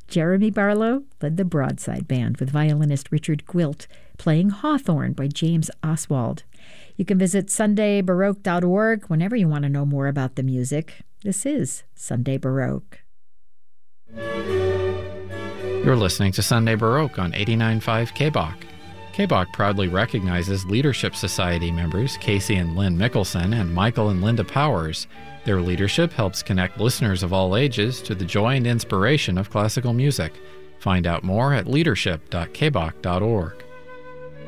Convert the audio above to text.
Jeremy Barlow led the Broadside Band with violinist Richard Gwilt playing Hawthorne by James Oswald. You can visit sundaybaroque.org whenever you want to know more about the music. This is Sunday Baroque. You're listening to Sunday Baroque on 89.5 KBOC. KBOC proudly recognizes Leadership Society members Casey and Lynn Mickelson and Michael and Linda Powers. Their leadership helps connect listeners of all ages to the joy and inspiration of classical music. Find out more at leadership.kboc.org.